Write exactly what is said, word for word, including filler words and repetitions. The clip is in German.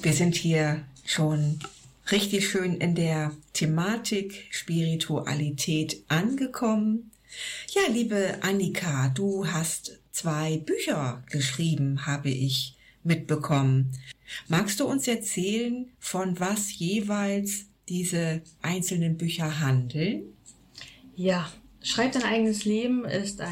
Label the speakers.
Speaker 1: Wir sind hier schon richtig schön in der Thematik Spiritualität angekommen. Ja, liebe Annika, du hast zwei Bücher geschrieben, habe ich mitbekommen. Magst du uns erzählen, von was jeweils diese einzelnen Bücher handeln?
Speaker 2: Ja, Schreib dein eigenes Leben ist